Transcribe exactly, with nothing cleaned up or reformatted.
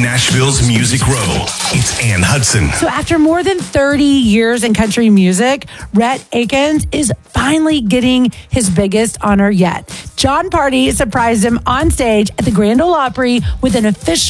Nashville's Music Row. It's Ann Hudson. So after more than thirty years in country music, Rhett Akins is finally getting his biggest honor yet. Jon Pardi surprised him on stage at the Grand Ole Opry with an official